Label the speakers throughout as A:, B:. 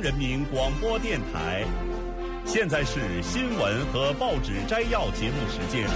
A: 人民广播电台。现在是新闻和报纸摘要节目时间。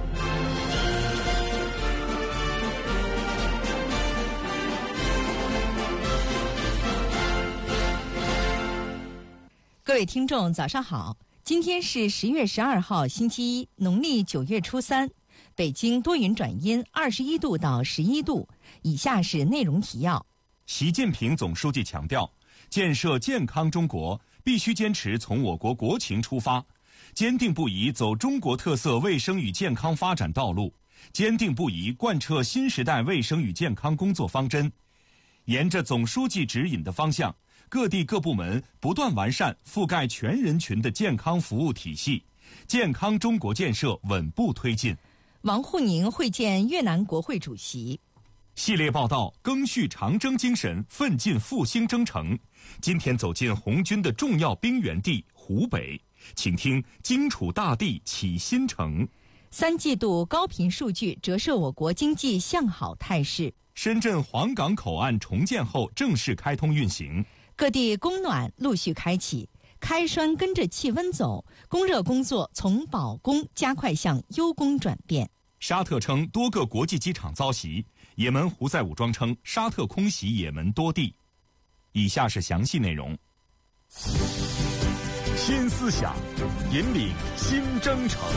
B: 各位听众早上好，今天是10月12号星期一，农历9月初3，北京多云转阴，21度到11度。以下是内容提要。
C: 习近平总书记强调，建设健康中国必须坚持从我国国情出发，坚定不移走中国特色卫生与健康发展道路，坚定不移贯彻新时代卫生与健康工作方针，沿着总书记指引的方向，各地各部门不断完善覆盖全人群的健康服务体系，健康中国建设稳步推进。
B: 王沪宁会见越南国会主席。
C: 系列报道赓续长征精神，奋进复兴征程。今天走进红军的重要兵源地湖北，请听荆楚大地起新城。
B: 3季度高频数据折射我国经济向好态势。
C: 深圳黄港口岸重建后正式开通运行。
B: 各地供暖陆续开启，开栓跟着气温走，供热工作从保供加快向优供转变。
C: 沙特称多个国际机场遭袭，也门胡塞武装称沙特空袭也门多地。以下是详细内容。
A: 新思想，引领新征程。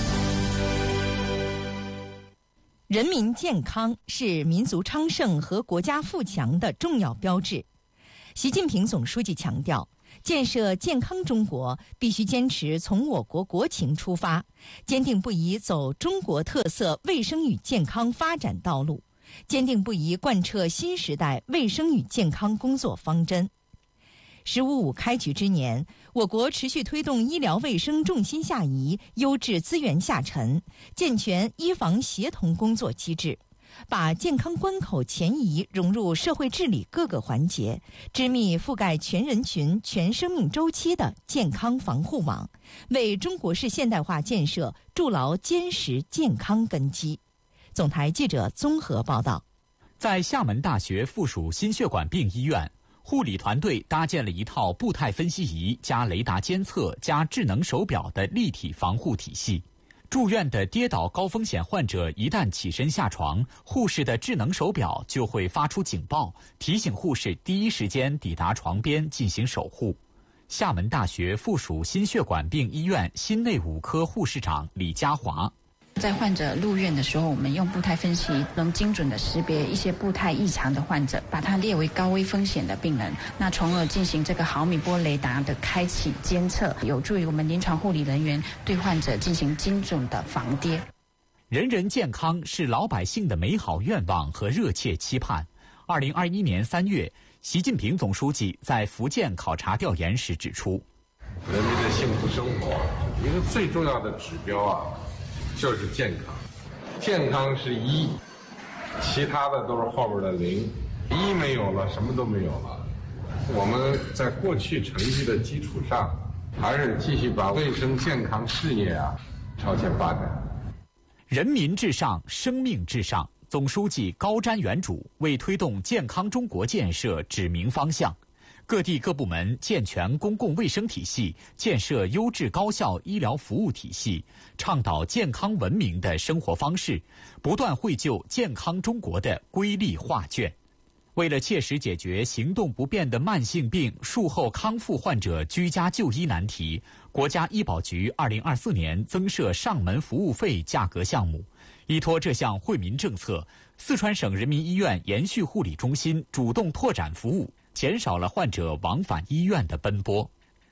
B: 人民健康是民族昌盛和国家富强的重要标志。习近平总书记强调，建设健康中国必须坚持从我国国情出发，坚定不移走中国特色卫生与健康发展道路，坚定不移贯彻新时代卫生与健康工作方针。“15+5”开局之年，我国持续推动医疗卫生重心下移、优质资源下沉，健全医防协同工作机制，把健康关口前移融入社会治理各个环节，织密覆盖全人群、全生命周期的健康防护网，为中国式现代化建设筑牢坚实健康根基。总台记者综合报道。
D: 在厦门大学附属心血管病医院，护理团队搭建了一套步态分析仪加雷达监测加智能手表的立体防护体系。住院的跌倒高风险患者一旦起身下床，护士的智能手表就会发出警报，提醒护士第一时间抵达床边进行守护。厦门大学附属心血管病医院心内五科护士长李家华。
E: 在患者入院的时候，我们用步态分析能精准的识别一些步态异常的患者，把它列为高危风险的病人，那从而进行这个毫米波雷达的开启监测，有助于我们临床护理人员对患者进行精准的防跌。
D: 人人健康是老百姓的美好愿望和热切期盼。2021年3月，习近平总书记在福建考察调研时指出，
F: 人民的幸福生活一个最重要的指标就是健康，健康是1，其他的都是后边的0，1没有了，什么都没有了。我们在过去成绩的基础上，还是继续把卫生健康事业朝前发展。
D: 人民至上，生命至上，总书记高瞻远瞩，为推动健康中国建设指明方向。各地各部门健全公共卫生体系，建设优质高效医疗服务体系，倡导健康文明的生活方式，不断绘就健康中国的瑰丽画卷。为了切实解决行动不便的慢性病术后康复患者居家就医难题，国家医保局2024年增设上门服务费价格项目。依托这项惠民政策，四川省人民医院延续护理中心主动拓展服务，减少了患者往返医院的奔波。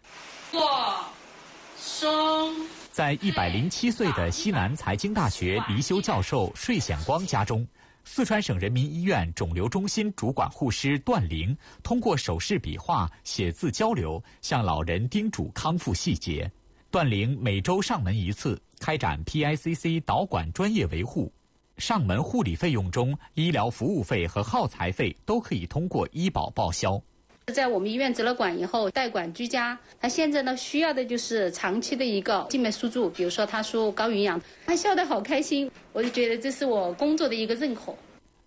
D: 在107岁的西南财经大学离休教授税显光家中，四川省人民医院肿瘤中心主管护师段玲通过手势笔画、写字交流，向老人叮嘱康复细节。段玲每周上门1次，开展 PICC 导管专业维护。上门护理费用中，医疗服务费和耗材费都可以通过医保报销。
G: 在我们医院植了管以后，代管居家，他现在呢需要的就是长期的一个静脉输注，比如说他输高营养，他笑得好开心，我就觉得这是我工作的一个认可。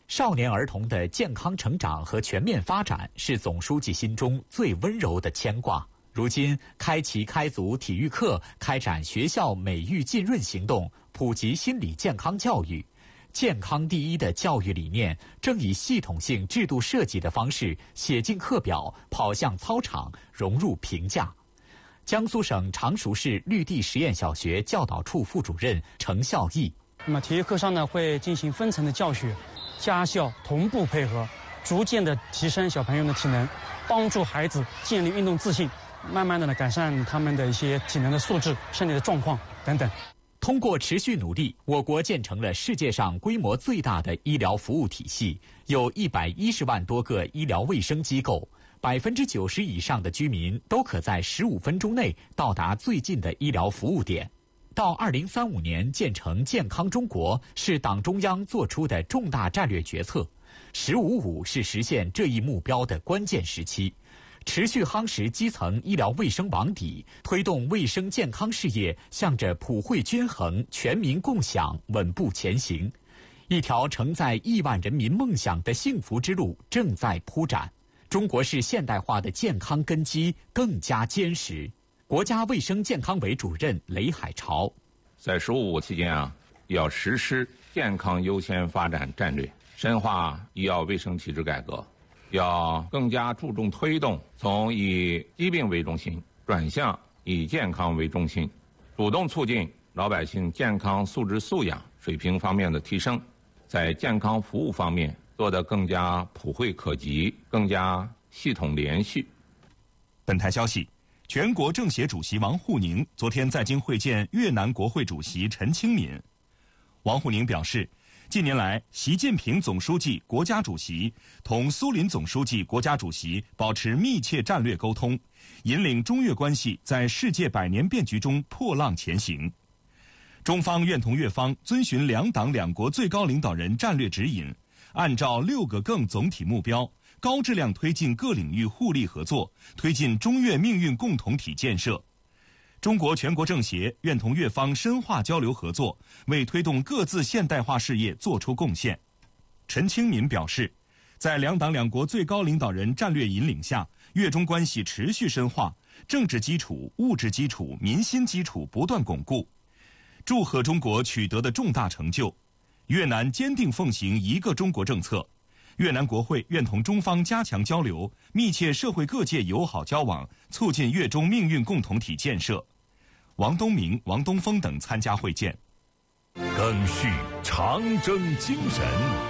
D: 少年儿童的健康成长和全面发展是总书记心中最温柔的牵挂。如今，开齐开足体育课，开展学校美育浸润行动，普及心理健康教育。健康第一的教育理念正以系统性制度设计的方式写进课表，跑向操场，融入评价。江苏省常熟市绿地实验小学教导处副主任程孝义。
H: 那么体育课上呢，会进行分层的教学，家校同步配合，逐渐的提升小朋友的体能，帮助孩子建立运动自信，慢慢的呢改善他们的一些体能的素质、身体的状况等等。
D: 通过持续努力，我国建成了世界上规模最大的医疗服务体系，有110万多个医疗卫生机构，90%以上的居民都可在15分钟内到达最近的医疗服务点。到2035年建成健康中国是党中央作出的重大战略决策，“15+5”是实现这一目标的关键时期。持续夯实基层医疗卫生网底，推动卫生健康事业向着普惠均衡、全民共享稳步前行。一条承载亿万人民梦想的幸福之路正在铺展，中国式现代化的健康根基更加坚实。国家卫生健康委主任雷海潮
F: 在“15+5”期间要实施健康优先发展战略，深化医药卫生体制改革。要更加注重推动从以疾病为中心转向以健康为中心，主动促进老百姓健康素质素养水平方面的提升，在健康服务方面做得更加普惠可及，更加系统连续。
C: 本台消息，全国政协主席王沪宁昨天在京会见越南国会主席陈清敏。王沪宁表示，近年来，习近平总书记、国家主席同苏林总书记、国家主席保持密切战略沟通，引领中越关系在世界百年变局中破浪前行。中方愿同越方遵循两党两国最高领导人战略指引，按照6个更总体目标，高质量推进各领域互利合作，推进中越命运共同体建设。中国全国政协愿同越方深化交流合作，为推动各自现代化事业作出贡献。陈清敏表示，在两党两国最高领导人战略引领下，越中关系持续深化，政治基础、物质基础、民心基础不断巩固。祝贺中国取得的重大成就。越南坚定奉行一个中国政策。越南国会愿同中方加强交流，密切社会各界友好交往，促进越中命运共同体建设。王东明、王东峰等参加会见。
A: 赓续长征精神，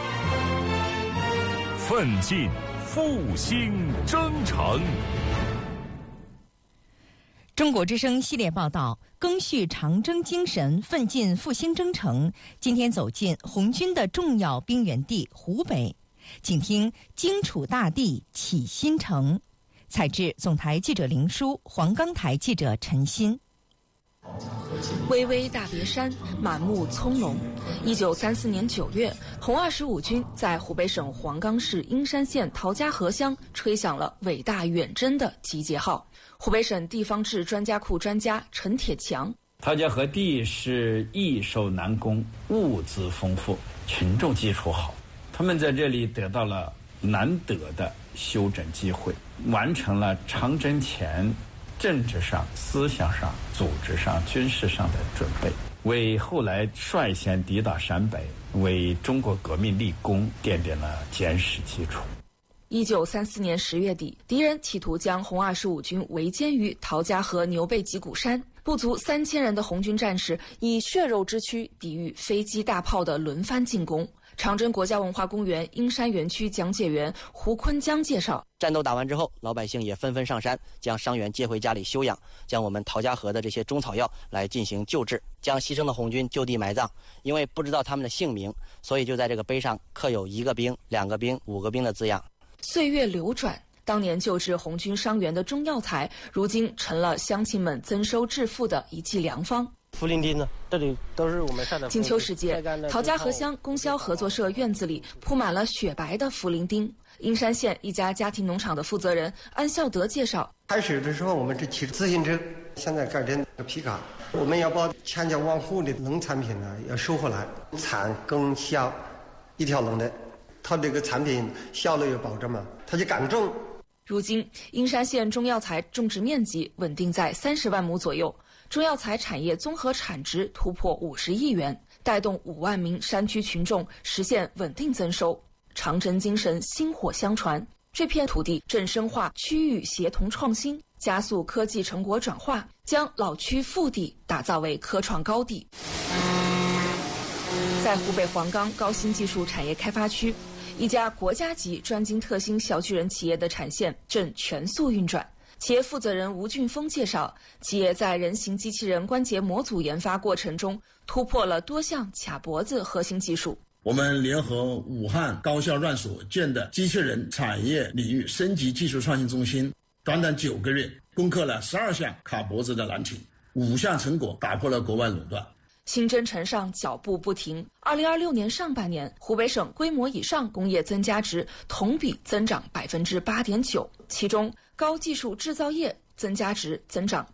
A: 奋进复兴征程。
B: 中国之声系列报道，赓续长征精神，奋进复兴征程，今天走进红军的重要兵源地湖北。请听荆楚大地起新城。采制总台记者林舒，黄冈台记者陈鑫。
I: 巍巍大别山，满目葱茏。1934年9月，红25军在湖北省黄冈市英山县陶家河乡吹响了伟大远征的集结号。湖北省地方志专家库专家陈铁强：
J: 陶家河地是易守难攻，物资丰富，群众基础好。他们在这里得到了难得的休整机会，完成了长征前政治上、思想上、组织上、军事上的准备，为后来率先抵达陕北、为中国革命立功奠定了坚实基础。
I: 1934年10月底，敌人企图将红25军围歼于陶家河牛背脊骨山，不足3000人的红军战士以血肉之躯抵御飞机大炮的轮番进攻。长征国家文化公园英山园区讲解员胡坤江介绍，
K: 战斗打完之后，老百姓也纷纷上山，将伤员接回家里休养，将我们陶家河的这些中草药来进行救治，将牺牲的红军就地埋葬。因为不知道他们的姓名，所以就在这个碑上刻有1个兵、2个兵、5个兵的字样。
I: 岁月流转，当年救治红军伤员的中药材，如今成了乡亲们增收致富的一剂良方。
K: 茯苓丁呢，这里都是我们晒的。
I: 金秋时节，陶家河乡供销合作社院子里铺满了雪白的茯苓丁。英山县一家家庭农场的负责人安孝德介绍，
L: 开始的时候我们是骑自行车，现在改成皮卡。我们要把千家万户的农产品呢要收回来，产耕销一条龙的。 它这个产品效率有保证嘛，它就敢种。
I: 如今，英山县中药材种植面积稳定在30万亩左右，中药材产业综合产值突破50亿元，带动5万名山区群众实现稳定增收。长征精神薪火相传，这片土地正深化区域协同创新，加速科技成果转化，将老区腹地打造为科创高地。在湖北黄冈高新技术产业开发区，一家国家级专精特新小巨人企业的产线正全速运转。企业负责人吴俊峰介绍，企业在人形机器人关节模组研发过程中，突破了多项卡脖子核心技术。
M: 我们联合武汉高校院所建的机器人产业领域升级技术创新中心，短短9个月攻克了12项卡脖子的难题，5项成果打破了国外垄断。
I: 新征程上脚步不停。2026年上半年，湖北省规模以上工业增加值同比增长8.9%，其中高技术制造业增加值增长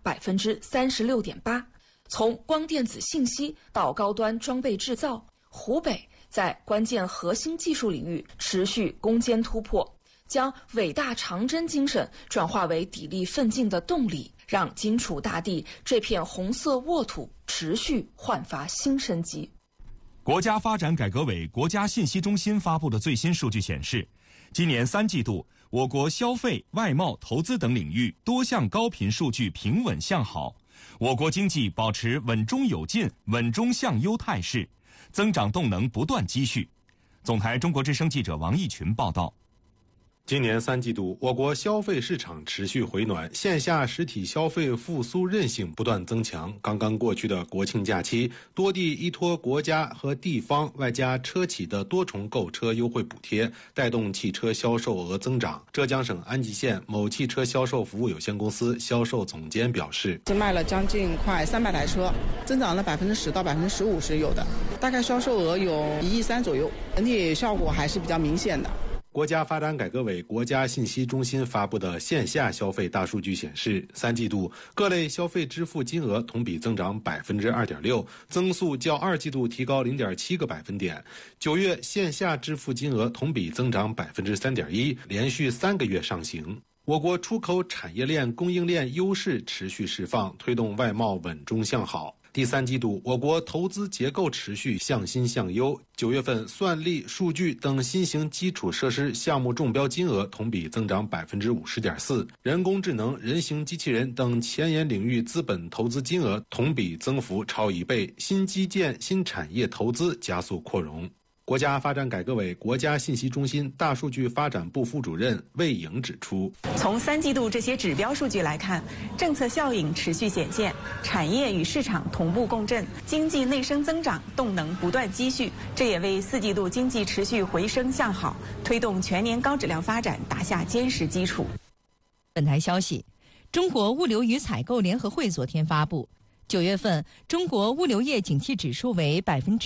I: 36.8%。从光电子信息到高端装备制造，湖北在关键核心技术领域持续攻坚突破，将伟大长征精神转化为砥砺奋进的动力，让荆楚大地这片红色沃土持续焕发新生机。
C: 国家发展改革委国家信息中心发布的最新数据显示，今年3季度，我国消费、外贸、投资等领域多项高频数据平稳向好，我国经济保持稳中有进、稳中向优态势，增长动能不断积蓄。总台中国之声记者王义群报道。
N: 今年3季度，我国消费市场持续回暖，线下实体消费复苏韧性不断增强。刚刚过去的国庆假期，多地依托国家和地方外加车企的多重购车优惠补贴，带动汽车销售额增长。浙江省安吉县某汽车销售服务有限公司销售总监表示，
O: 卖了将近快300台车，增长了10%到15%是有的，大概销售额有1亿3左右，整体效果还是比较明显的。
N: 国家发展改革委国家信息中心发布的线下消费大数据显示，3季度各类消费支付金额同比增长2.6%，增速较2季度提高0.7个百分点。9月线下支付金额同比增长3.1%，连续3个月上行。我国出口产业链供应链优势持续释放，推动外贸稳中向好。第3季度，我国投资结构持续向新向优。9月份，算力、数据等新型基础设施项目中标金额同比增长50.4%，人工智能、人形机器人等前沿领域资本投资金额同比增幅超1倍，新基建、新产业投资加速扩容。国家发展改革委国家信息中心大数据发展部副主任魏颖指出，
P: 从3季度这些指标数据来看，政策效应持续显现，产业与市场同步共振，经济内生增长动能不断积蓄，这也为4季度经济持续回升向好，推动全年高质量发展打下坚实基础。
B: 本台消息，中国物流与采购联合会昨天发布，9月份中国物流业景气指数为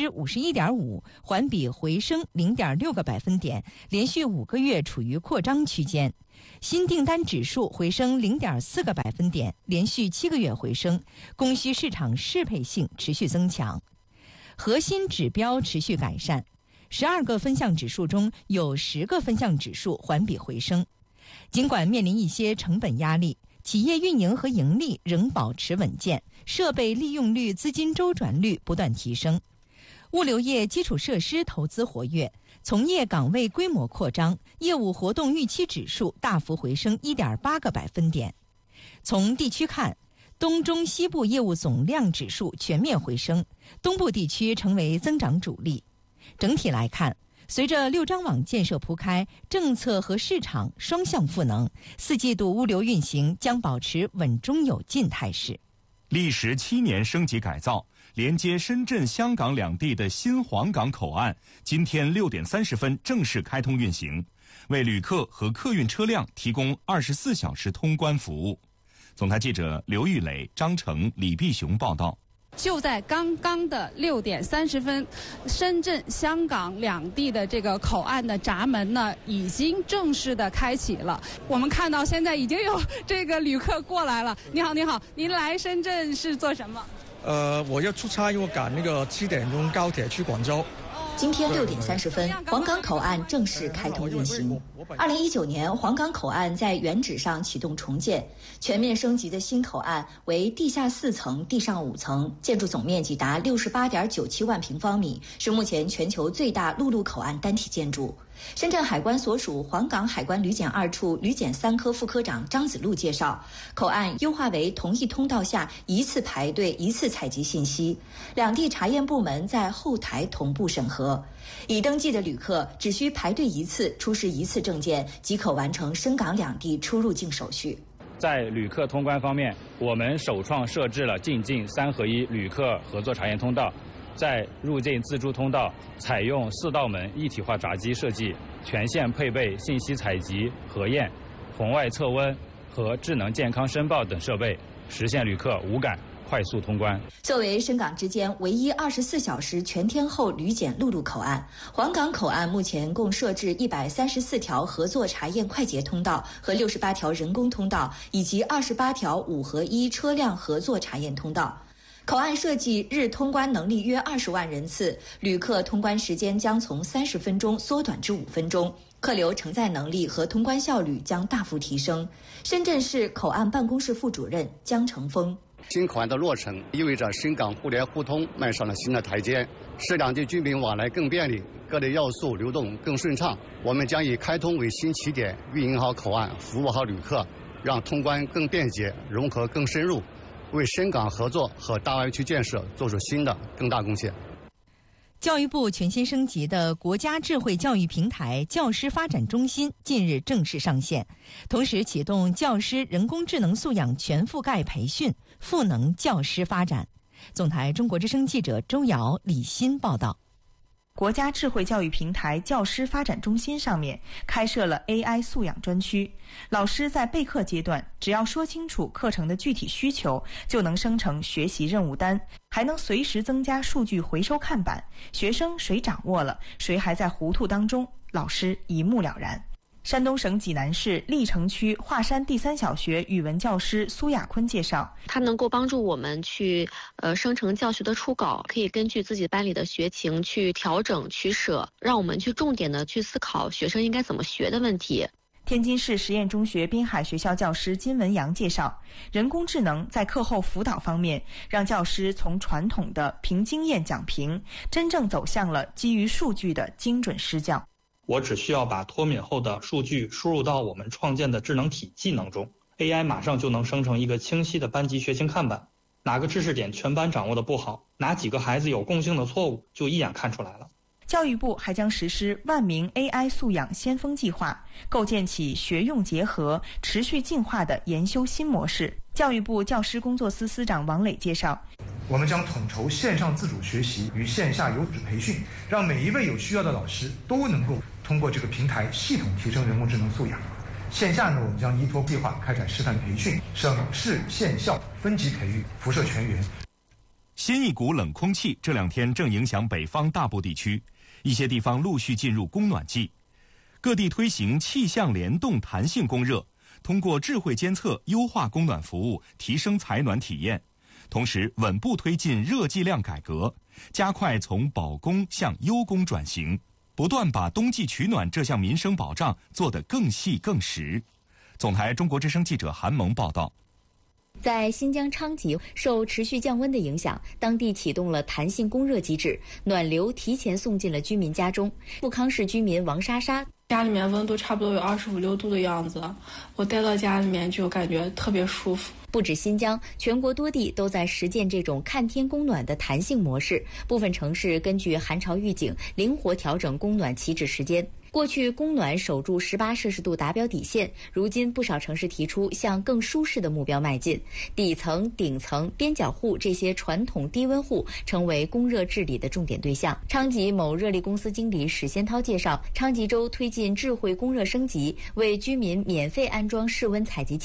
B: 51.5%，环比回升0.6个百分点，连续5个月处于扩张区间。新订单指数回升0.4个百分点，连续7个月回升，供需市场适配性持续增强。核心指标持续改善，12个分项指数中有10个分项指数环比回升。尽管面临一些成本压力，企业运营和盈利仍保持稳健，设备利用率、资金周转率不断提升。物流业基础设施投资活跃，从业岗位规模扩张，业务活动预期指数大幅回升1.8个百分点。从地区看，东中西部业务总量指数全面回升，东部地区成为增长主力。整体来看，随着6张网建设铺开，政策和市场双向赋能，4季度物流运行将保持稳中有进态势。
C: 历时7年升级改造，连接深圳、香港两地的新黄港口岸，今天6点30分正式开通运行，为旅客和客运车辆提供24小时通关服务。总台记者刘玉磊、张成、李碧雄报道。
Q: 就在刚刚的6点30分，深圳、香港两地的这个口岸的闸门呢，已经正式的开启了。我们看到现在已经有这个旅客过来了。你好，你好，您来深圳是做什么？
R: 我要出差，因为我赶那个7点钟高铁去广州。 今天6点30分，黄岗口岸正式开通运行。2019年，黄岗口岸在原址上启动重建，全面升级的新口岸为地下4层、地上5层，建筑总面积达68.97万平方米，是目前全球最大陆路口岸单体建筑。深圳海关所属黄岗海关旅检2处旅检3科副科长张子路介绍，口岸优化为同一通道下一次排队一次采集信息，两地查验部门在后台同步审核，已登记的旅客只需排队一次，出示一次证件即可完成深港两地出入境手续。
S: 在旅客通关方面，我们首创设置了进境3合1旅客合作查验通道，在入境自助通道采用4道门一体化闸机设计，全线配备信息采集、核验、红外测温和智能健康申报等设备，实现旅客无感快速通关。
R: 作为深港之间唯一24小时全天候旅检陆路口岸，黄岗口岸目前共设置134条合作查验快捷通道和68条人工通道，以及28条5合1车辆合作查验通道。口岸设计日通关能力约20万人次，旅客通关时间将从30分钟缩短至5分钟，客流承载能力和通关效率将大幅提升。深圳市口岸办公室副主任江成峰：
T: 新口岸的落成意味着深港互联互通迈上了新的台阶，使两地居民往来更便利，各类要素流动更顺畅。我们将以开通为新起点，运营好口岸，服务好旅客，让通关更便捷，融合更深入，为深港合作和大湾区建设做出新的更大贡献。
B: 教育部全新升级的国家智慧教育平台教师发展中心近日正式上线，同时启动教师人工智能素养全覆盖培训，赋能教师发展。总台中国之声记者周瑶、李欣报道。
P: 国家智慧教育平台教师发展中心上面开设了 AI 素养专区，老师在备课阶段只要说清楚课程的具体需求，就能生成学习任务单，还能随时增加数据回收看板，学生谁掌握了，谁还在糊涂当中，老师一目了然。山东省济南市历城区华山第3小学语文教师苏亚坤介绍，
U: 它能够帮助我们去生成教学的初稿，可以根据自己班里的学情去调整取舍，让我们去重点的去思考学生应该怎么学的问题。
P: 天津市实验中学滨海学校教师金文阳介绍，人工智能在课后辅导方面，让教师从传统的凭经验讲评，真正走向了基于数据的精准施教。
V: 我只需要把脱敏后的数据输入到我们创建的智能体技能中， AI 马上就能生成一个清晰的班级学情看板，哪个知识点全班掌握的不好，哪几个孩子有共性的错误，就一眼看出来了。
P: 教育部还将实施万名 AI 素养先锋计划，构建起学用结合、持续进化的研修新模式。教育部教师工作司司长王磊介绍，
W: 我们将统筹线上自主学习与线下有组织培训，让每一位有需要的老师都能够通过这个平台系统提升人工智能素养。线下呢，我们将依托计划开展示范培训，省市县校分级培育，辐射全员。
C: 新一股冷空气这2天正影响北方大部地区，一些地方陆续进入供暖季，各地推行气象联动弹性供热，通过智慧监测优化供暖服务，提升采暖体验，同时稳步推进热计量改革，加快从保供向优供转型，不断把冬季取暖这项民生保障做得更细更实。总台中国之声记者韩萌报道。
X: 在新疆昌吉，受持续降温的影响，当地启动了弹性供热机制，暖流提前送进了居民家中。富康市居民王莎莎，
Y: 家里面温度差不多有25、6度的样子，我待到家里面就感觉特别舒服。
X: 不止新疆，全国多地都在实践这种看天供暖的弹性模式，部分城市根据寒潮预警，灵活调整供暖起止时间。过去供暖守住18摄氏度达标底线，如今不少城市提出向更舒适的目标迈进。底层、顶层、边角户这些传统低温户成为供热治理的重点对象。昌吉某热力公司经理史先涛介绍，昌吉州推进智慧供热升级，为居民免费安装室温采集器。